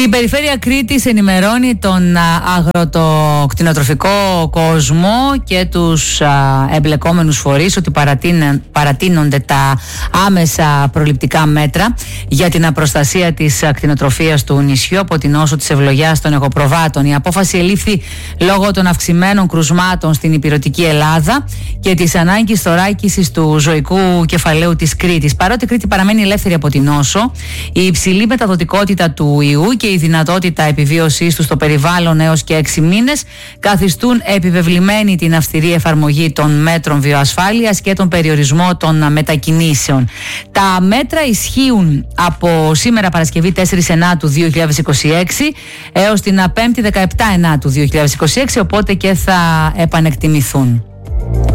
Η Περιφέρεια Κρήτης ενημερώνει τον αγροτοκτηνοτροφικό κόσμο και τους εμπλεκόμενους φορείς ότι παρατείνονται τα άμεσα προληπτικά μέτρα για την προστασία της κτηνοτροφίας του νησιού από την νόσο της ευλογιάς των εγωπροβάτων. Η απόφαση ελήφθη λόγω των αυξημένων κρουσμάτων στην ηπειρωτική Ελλάδα και της ανάγκης θωράκισης του ζωικού κεφαλαίου της Κρήτης. Παρότι η Κρήτη παραμένει ελεύθερη από την νόσο, η υψηλή μεταδοτικότητα του ιού και η δυνατότητα επιβίωσής του στο περιβάλλον έως και 6 μήνες καθιστούν επιβεβλημένη την αυστηρή εφαρμογή των μέτρων βιοασφάλειας και τον περιορισμό των μετακινήσεων. Τα μέτρα ισχύουν από σήμερα Παρασκευή 4 Ενάτου 2026 έως την 5η 17 Ενάτου 2026, οπότε και θα επανεκτιμηθούν.